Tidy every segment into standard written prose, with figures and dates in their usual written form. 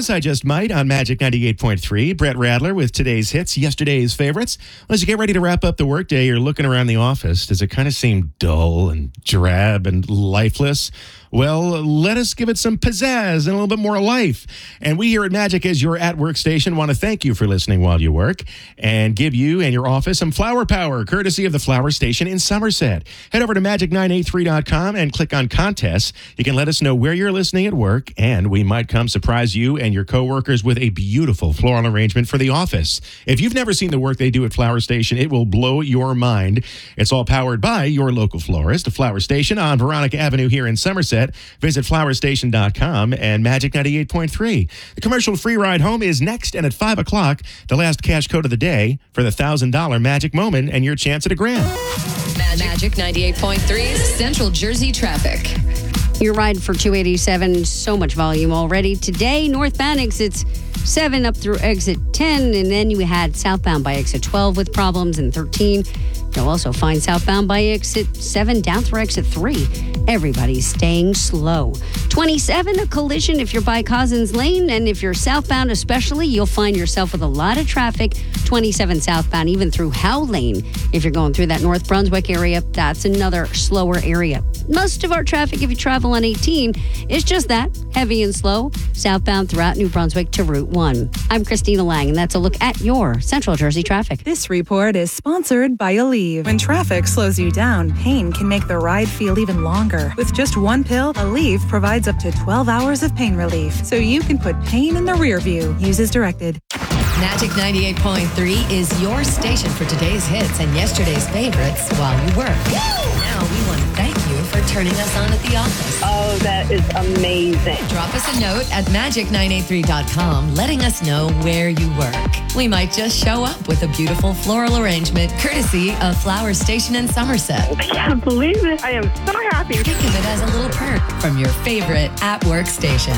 Thomas, I Just Might on Magic 98.3. Brett Radler with today's hits, yesterday's favorites. As you get ready to wrap up the workday, you're looking around the office. Does it kind of seem dull and drab and lifeless? Well, let us give it some pizzazz and a little bit more life. And we here at Magic, as your at-work station, want to thank you for listening while you work and give you and your office some flower power, courtesy of the Flower Station in Somerset. Head over to magic983.com and click on contests. You can let us know where you're listening at work, and we might come surprise you and your coworkers with a beautiful floral arrangement for the office. If you've never seen the work they do at Flower Station, it will blow your mind. It's all powered by your local florist, Flower Station on Veronica Avenue here in Somerset. Visit flowerstation.com and Magic 98.3. The commercial-free ride home is next, and at 5 o'clock, the last cash code of the day for the $1,000 Magic Moment and your chance at a grand. Magic 98.3 Central Jersey traffic. Your ride for 287, so much volume already. Today, northbound exits 7 up through exit 10, and then you had southbound by exit 12 with problems, and 13. You'll also find southbound by exit 7 down through exit 3. Everybody's staying slow. 27, a collision if you're by Cousins Lane, and if you're southbound especially, you'll find yourself with a lot of traffic. 27 southbound, even through Howe Lane. If you're going through that North Brunswick area, that's another slower area. Most of our traffic, if you travel on 18, is just that, heavy and slow, southbound throughout New Brunswick to Route 1. I'm Christina Lang, and that's a look at your Central Jersey traffic. This report is sponsored by Aleve. When traffic slows you down, pain can make the ride feel even longer. With just one pill, Aleve provides up to 12 hours of pain relief, so you can put pain in the rear view. Use as directed. Magic 98.3 is your station for today's hits and yesterday's favorites while you work. Now we want to thank you for turning us on at the office. Oh, that is amazing. Drop us a note at magic983.com letting us know where you work. We might just show up with a beautiful floral arrangement courtesy of Flower Station in Somerset. I can't believe it. I am so happy. Think of it as a little perk from your favorite at-work station.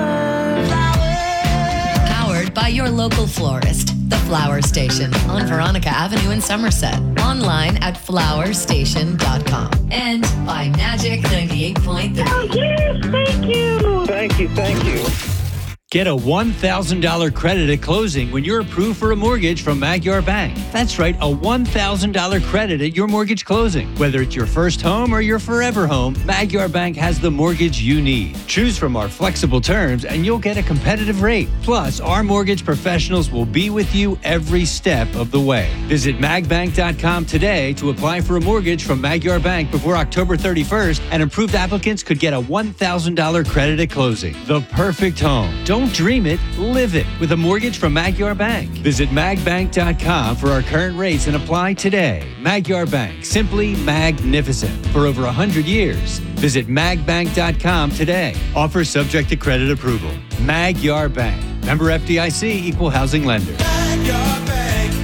Powered by your local florist, the Flower Station on Veronica Avenue in Somerset. Online at flowerstation.com. And by Magic 98.3. Oh, yes, thank you. Thank you. Get a $1,000 credit at closing when you're approved for a mortgage from Magyar Bank. That's right, a $1,000 credit at your mortgage closing. Whether it's your first home or your forever home, Magyar Bank has the mortgage you need. Choose from our flexible terms and you'll get a competitive rate. Plus, our mortgage professionals will be with you every step of the way. Visit magbank.com today to apply for a mortgage from Magyar Bank before October 31st, and approved applicants could get a $1,000 credit at closing. The perfect home. Don't dream it, live it with a mortgage from Magyar Bank. Visit magbank.com for our current rates and apply today. Magyar Bank, simply magnificent. For over 100 years. Visit magbank.com today. Offer subject to credit approval. Magyar Bank. Member FDIC, equal housing lender. Magyar Bank,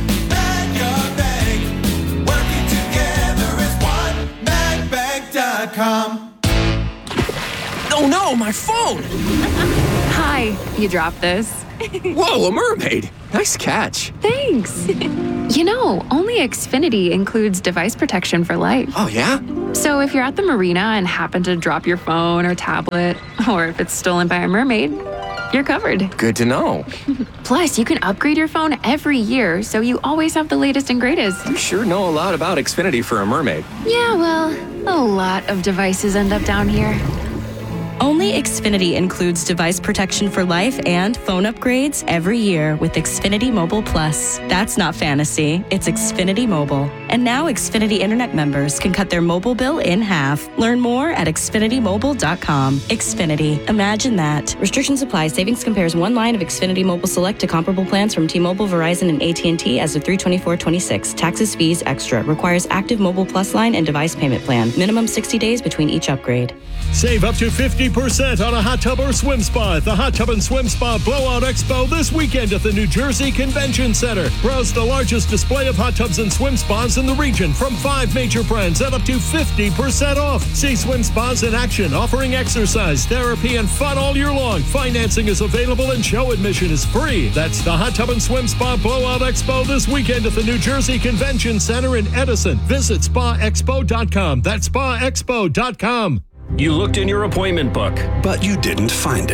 working together as one. Magbank.com. Oh no, my phone! Hi, you dropped this. Whoa, a mermaid! Nice catch. Thanks. You know, only Xfinity includes device protection for life. Oh, yeah? So if you're at the marina and happen to drop your phone or tablet, or if it's stolen by a mermaid, you're covered. Good to know. Plus, you can upgrade your phone every year, so you always have the latest and greatest. You sure know a lot about Xfinity for a mermaid. Yeah, well, a lot of devices end up down here. Only Xfinity includes device protection for life and phone upgrades every year with Xfinity Mobile Plus. That's not fantasy, it's Xfinity Mobile. And now Xfinity Internet members can cut their mobile bill in half. Learn more at xfinitymobile.com. Xfinity, imagine that. Restrictions apply. Savings compares one line of Xfinity Mobile Select to comparable plans from T-Mobile, Verizon, and AT&T as of 3/24/26. Taxes, fees, extra. Requires active Mobile Plus line and device payment plan. Minimum 60 days between each upgrade. Save up to 50% on a hot tub or swim spa at the Hot Tub and Swim Spa Blowout Expo this weekend at the New Jersey Convention Center. Browse the largest display of hot tubs and swim spas in the region from 5 major brands at up to 50% off. See swim spas in action, offering exercise, therapy, and fun all year long. Financing is available and show admission is free. That's the Hot Tub and Swim Spa Blowout Expo this weekend at the New Jersey Convention Center in Edison. Visit spaexpo.com. That's spaexpo.com. You looked in your appointment book, but you didn't find it.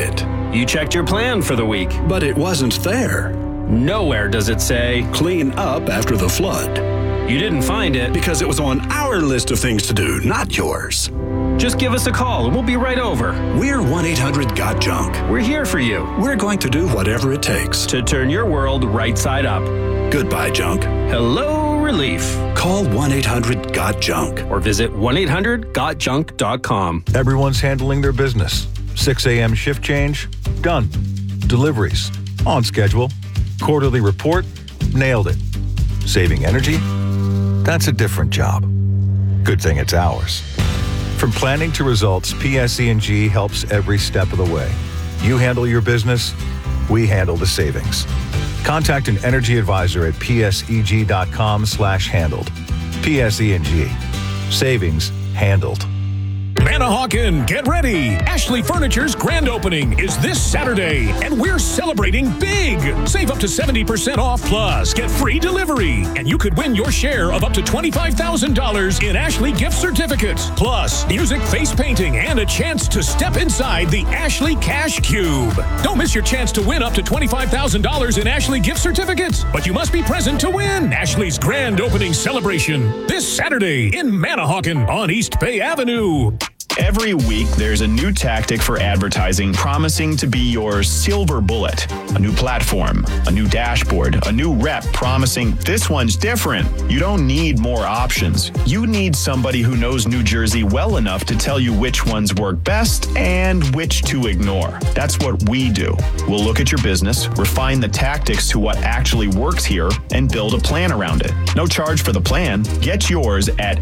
You checked your plan for the week. But it wasn't there. Nowhere does it say, clean up after the flood. You didn't find it. Because it was on our list of things to do, not yours. Just give us a call and we'll be right over. We're 1-800-GOT-JUNK. We're here for you. We're going to do whatever it takes to turn your world right side up. Goodbye, junk. Hello, relief. Call 1-800-GOT-JUNK. Or visit 1-800-GOT-JUNK.com. Everyone's handling their business. 6 a.m. shift change? Done. Deliveries? On schedule. Quarterly report? Nailed it. Saving energy? That's a different job. Good thing it's ours. From planning to results, PSE&G helps every step of the way. You handle your business, we handle the savings. Contact an energy advisor at pseg.com/handled. PSE&G. Savings handled. Manahawkin, get ready! Ashley Furniture's grand opening is this Saturday, and we're celebrating big! Save up to 70% off plus get free delivery, and you could win your share of up to $25,000 in Ashley gift certificates, plus music, face painting, and a chance to step inside the Ashley Cash Cube. Don't miss your chance to win up to $25,000 in Ashley gift certificates, but you must be present to win Ashley's grand opening celebration this Saturday in Manahawkin on East Bay Avenue. Every week, there's a new tactic for advertising promising to be your silver bullet. A new platform, a new dashboard, a new rep promising this one's different. You don't need more options. You need somebody who knows New Jersey well enough to tell you which ones work best and which to ignore. That's what we do. We'll look at your business, refine the tactics to what actually works here, and build a plan around it. No charge for the plan. Get yours at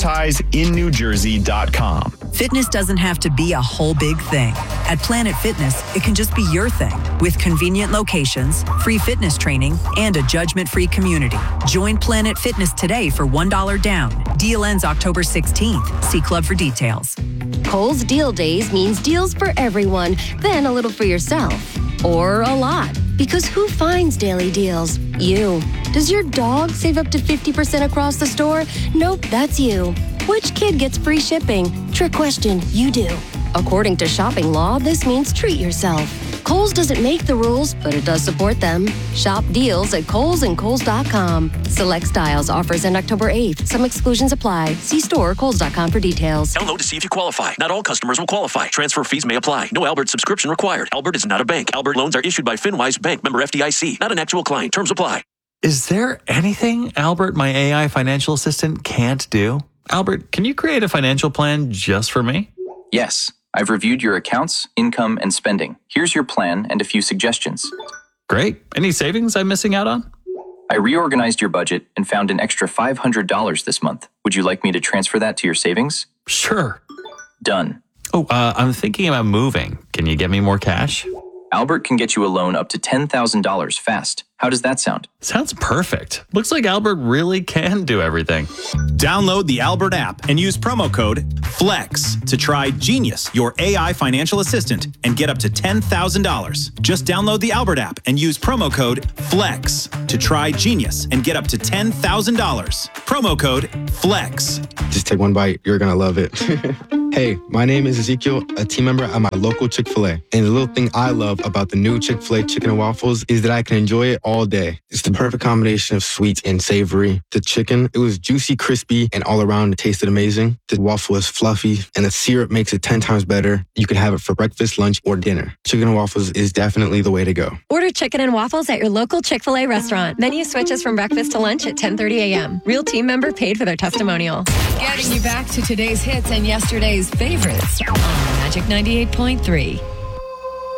advertiseinnewjersey.com. Fitness doesn't have to be a whole big thing. At Planet Fitness, it can just be your thing. With convenient locations, free fitness training, and a judgment-free community. Join Planet Fitness today for $1 down. Deal ends October 16th. See Club for details. Kohl's Deal Days means deals for everyone, then a little for yourself. Or a lot. Because who finds daily deals? You. Does your dog save up to 50% across the store? Nope, that's you. Which kid gets free shipping? Trick question, you do. According to shopping law, this means treat yourself. Kohl's doesn't make the rules, but it does support them. Shop deals at Kohl's and Kohl's.com. Select styles, offers end October 8th. Some exclusions apply. See store or Kohl's.com for details. Download to see if you qualify. Not all customers will qualify. Transfer fees may apply. No Albert subscription required. Albert is not a bank. Albert loans are issued by FinWise Bank, member FDIC. Not an actual client. Terms apply. Is there anything Albert, my AI financial assistant, can't do? Albert, can you create a financial plan just for me? Yes. I've reviewed your accounts, income, and spending. Here's your plan and a few suggestions. Great. Any savings I'm missing out on? I reorganized your budget and found an extra $500 this month. Would you like me to transfer that to your savings? Sure. Done. Oh, I'm thinking about moving. Can you get me more cash? Albert can get you a loan up to $10,000 fast. How does that sound? Sounds perfect. Looks like Albert really can do everything. Download the Albert app and use promo code FLEX to try Genius, your AI financial assistant, and get up to $10,000. Just download the Albert app and use promo code FLEX to try Genius and get up to $10,000. Promo code FLEX. Just take one bite. You're going to love it. Hey, my name is Ezekiel, a team member at my local Chick-fil-A. And the little thing I love about the new Chick-fil-A chicken and waffles is that I can enjoy it all day. It's the perfect combination of sweet and savory. The chicken, it was juicy, crispy, and all around it tasted amazing. The waffle is fluffy, and the syrup makes it 10 times better. You can have it for breakfast, lunch, or dinner. Chicken and waffles is definitely the way to go. Order chicken and waffles at your local Chick-fil-A restaurant. Menu switches from breakfast to lunch at 10:30 a.m. Real team member paid for their testimonial. Getting you back to today's hits and yesterday's favorites on Magic 98.3.